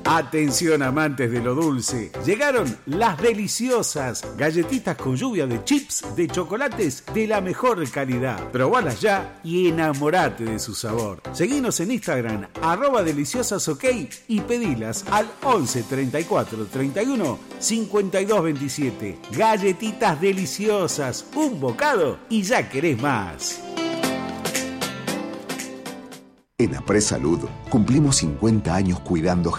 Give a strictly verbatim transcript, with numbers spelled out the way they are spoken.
Atención amantes de lo dulce, llegaron las deliciosas galletitas con lluvia de chips de chocolates de la mejor calidad. Probalas ya y enamorate de su sabor. Seguinos en Instagram, arroba deliciosasok y pedilas al once treinta y cuatro treinta y uno cincuenta y dos veintisiete. Galletitas deliciosas, un bocado y ya querés más. En Apres Salud cumplimos cincuenta años cuidando